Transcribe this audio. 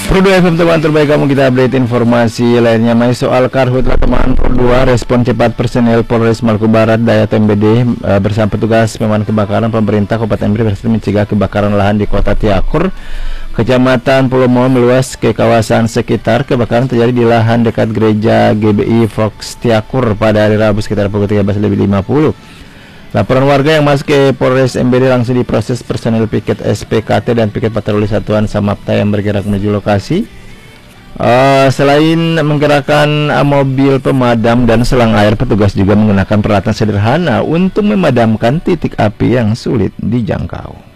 Pro 2 FM teman terbaik kamu, kita update informasi lainnya. Mai soal karhutla teman Pro 2, respon cepat personel Polres Maluku Barat Daya TMBD bersama petugas pemadam kebakaran pemerintah Kabupaten berhasil mencegah kebakaran lahan di Kota Tiakur, Kecamatan Pulau Mo meluas ke kawasan sekitar. Kebakaran terjadi di lahan dekat gereja GBI Fox Tiakur pada hari Rabu sekitar pukul 13.50. Laporan warga yang masuk ke Polres MBD langsung diproses personel piket SPKT dan piket patroli Satuan Samapta yang bergerak menuju lokasi. Selain menggerakkan mobil pemadam dan selang air, petugas juga menggunakan peralatan sederhana untuk memadamkan titik api yang sulit dijangkau.